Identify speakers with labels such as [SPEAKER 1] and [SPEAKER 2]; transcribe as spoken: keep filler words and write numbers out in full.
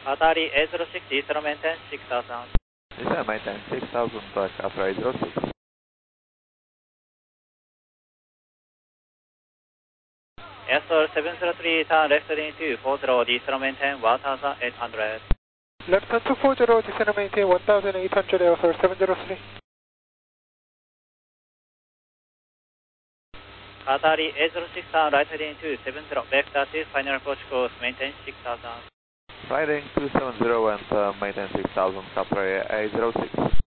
[SPEAKER 1] Qatari eight zero six, Eastern maintain six thousand.
[SPEAKER 2] Eastern maintain six thousand, uh, Qatar eight zero six.
[SPEAKER 1] Airstore seven zero three, turn left heading two four zero, Eastern maintain one thousand eight hundred.
[SPEAKER 3] Left turn two four zero, descend and maintain one thousand eight hundred, Airstore seven zero three.
[SPEAKER 1] Qatari eight zero six, turn right heading two seven zero, vector six, final approach course, maintain six thousand.
[SPEAKER 2] Riding two seven zero and uh, maintain six thousand, Qatar eight zero six.